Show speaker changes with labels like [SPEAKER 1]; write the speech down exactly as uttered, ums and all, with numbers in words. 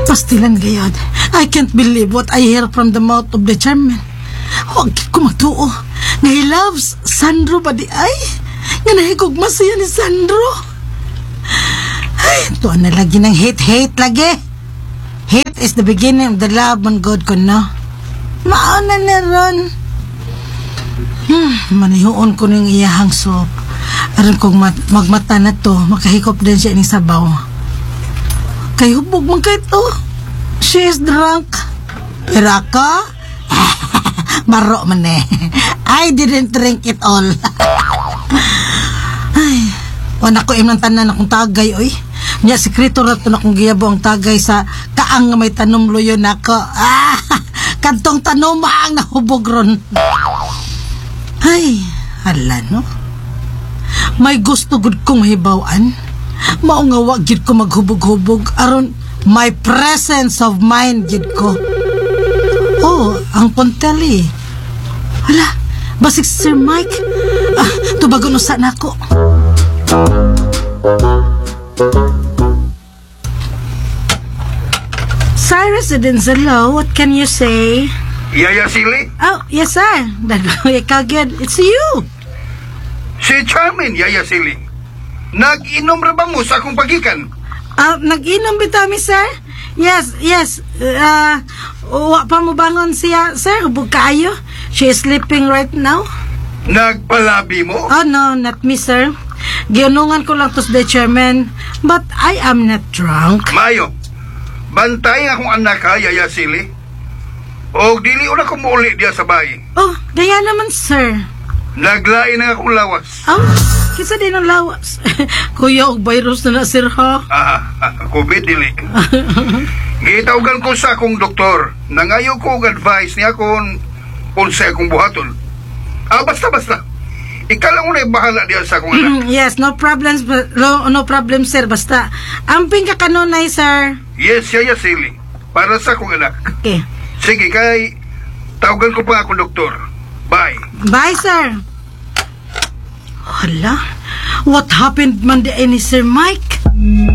[SPEAKER 1] Pastilan gayad. I can't believe what I hear from the mouth of the chairman. Huwag ko matuo. Nga he loves Sandro ba di ay? Nga nahigugma siya ni Sandro. Ay, tuwan na lagi ng hate-hate lagi. Hate is the beginning of the love man God ko na. Mauna na ron. Hmm, manihuon ko ng iyahang soup. Aron kong mat- magmata na to, makahikop din siya ni sabaw. Kay hubog man kahit oh. She is drunk. Pero ako? Maro man eh. I didn't drink it all. Ay, wala ko imang tanan akong tagay, oy. Nya sekreto na to na kong giyabo ang tagay sa kaang may tanom luyo na ko. Ah, kantong tanom ang nahubog ron. Ay, hala no. May gusto gud kong mahibawan. Mao nga wa gid ko maghubog-hubog aron my presence of mind gid ko. Oh, ang Ponteli. Hala, basig si Sir Mike. Ah, tubagon usa nako. Cyrus Edenzalo, what can you say?
[SPEAKER 2] Yaya Silly?
[SPEAKER 1] Oh, yes sir. Dagoy kagad. It's you.
[SPEAKER 2] Si Charmin, Yaya Silly. Nag-inom ra ba mo sa akong pagikan?
[SPEAKER 1] Ah, nag-inom bitaw mi sir? Yes, yes. Uh, wa pa mo bangon siya, sir. Hubog kaayo. She is sleeping right now.
[SPEAKER 2] Nagpalabi mo?
[SPEAKER 1] Oh no, not me sir. Giunungan ko lang to the chairman. But I am not drunk.
[SPEAKER 2] Mayo, bantay akong anak ha, Yaya Silly. O dili una ko muuli diya sa bahay.
[SPEAKER 1] Oh, gaya naman sir.
[SPEAKER 2] Naglain na akong lawas.
[SPEAKER 1] Oh, kisa din ang lawas. Kuya, og virus na na sir ha.
[SPEAKER 2] Ah, ah, COVID dili. Gitawgan ko sa akong doktor. Nangayo ko og advice niya kung unsa akong buhaton. Ah, basta basta. Ikaw lang unay bahala diya sa akong anak.
[SPEAKER 1] Yes, no problems, no, no problem sir. Basta, amping ka kanunay sir.
[SPEAKER 2] Yes, Yaya Silly. Para sa akong anak.
[SPEAKER 1] Okay.
[SPEAKER 2] Sige, kay tawagan ko pa akong doktor. Bye.
[SPEAKER 1] Bye, sir. Hala, what happened man di ni Sir Mike?